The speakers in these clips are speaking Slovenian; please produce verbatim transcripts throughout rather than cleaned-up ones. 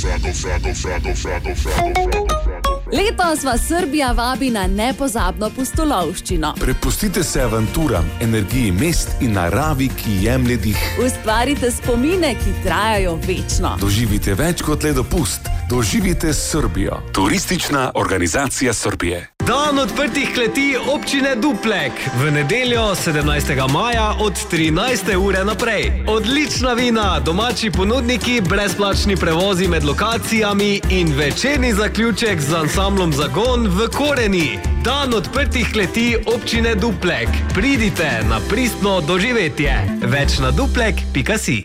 Letos vas Srbija vabi na nepozabno pustolovščino. Prepustite se avanturam, energiji mest in naravi, ki jemlje dih. Ustvarite spomine, ki trajajo večno. Doživite več kot le dopust. Doživite Srbijo. Turistična organizacija Srbije. Dan odprtih kleti občine Duplek. V nedeljo sedemnajstega maja od trinajste ure naprej. Odlična vina, domači ponudniki, brezplačni prevozi med lokacijami in večerni zaključek z ansamblom Zagon v Koreni. Dan odprtih kleti občine Duplek. Pridite na pristno doživetje. Več na duplek pika si.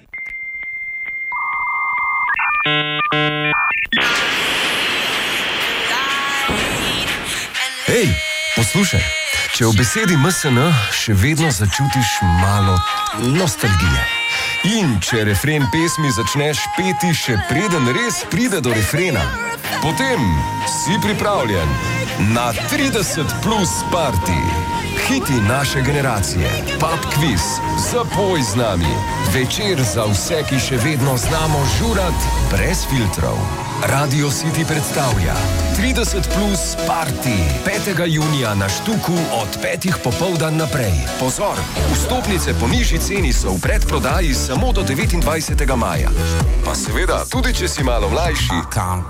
Ej, poslušaj, če v besedi M S N še vedno začutiš malo nostalgije in če refren pesmi začneš peti še preden res pride do refrena, potem si pripravljen na trideset plus party. Hiti naše generacije, pub quiz, zapoj z nami, večer za vse, ki še vedno znamo žurat brez filtrov. Radio City predstavlja trideset plus party petega junija na Štuku od petih popoldan naprej. Pozor, vstopnice po nižji ceni so v predprodaji samo do devetindvajsetega maja. Pa seveda, tudi če si malo mlajši,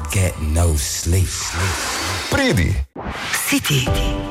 no sleep. Pridi. City.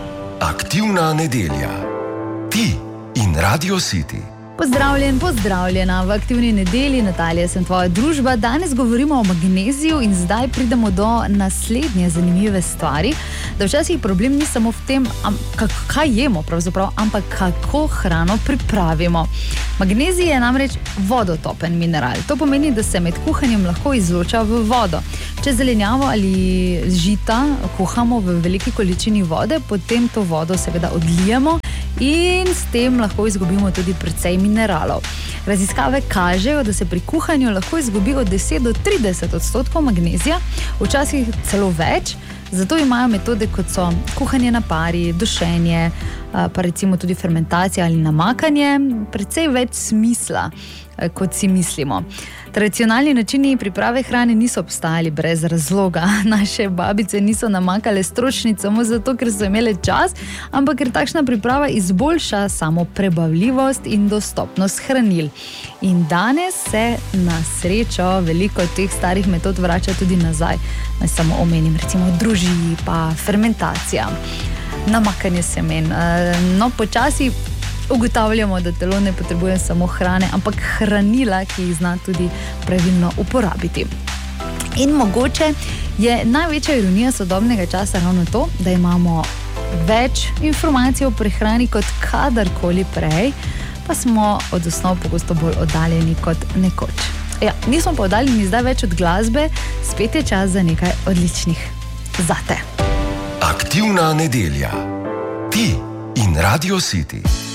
Aktivna nedelja. Ti in Radio City. Pozdravljen, pozdravljena v Aktivni nedelji. Natalija, sem tvoja družba. Danes govorimo o magneziju in zdaj pridemo do naslednje zanimive stvari, da včasih problem ni samo v tem, kaj jemo pravzaprav, ampak kako hrano pripravimo. Magnezij je namreč vodotopen mineral. To pomeni, da se med kuhanjem lahko izloča v vodo. Če zelenjavo ali žita kuhamo v veliki količini vode, potem to vodo seveda odlijemo in s tem lahko izgubimo tudi precej mineralov. Raziskave kažejo, da se pri kuhanju lahko izgubi od deset do trideset odstotkov magnezija, včasih celo več. Zato imajo metode, kot so kuhanje na pari, dušenje, pa recimo tudi fermentacija ali namakanje, precej več smisla, kot si mislimo. Tradicionalni načini priprave hrane niso obstajali brez razloga. Naše babice niso namakale stročnic samo zato, ker so imele čas, ampak ker takšna priprava izboljša samo prebavljivost in dostopnost hranil. In danes se na srečo veliko teh starih metod vrača tudi nazaj. Naj samo omenim, recimo druži, pa fermentacija, namakanje semen. No, počasi ugotavljamo, da telo ne potrebuje samo hrane, ampak hranila, ki jih zna tudi pravilno uporabiti. In mogoče je največja ironija sodobnega časa ravno to, da imamo več informacij o prehrani kot kadarkoli prej, pa smo od osnov pogosto bolj oddaljeni kot nekoč. Ja, nismo pa oddaljeni zdaj več od glasbe, spet je čas za nekaj odličnih zate. Aktivna nedelja. Ti in Radio City.